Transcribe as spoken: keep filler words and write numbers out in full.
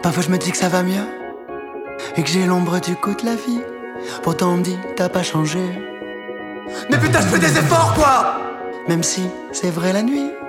Parfois je me dis que ça va mieux et que j'ai l'ombre du coup de la vie. Pourtant on me dit t'as pas changé. Mais putain je fais des efforts quoi. Même si c'est vrai la nuit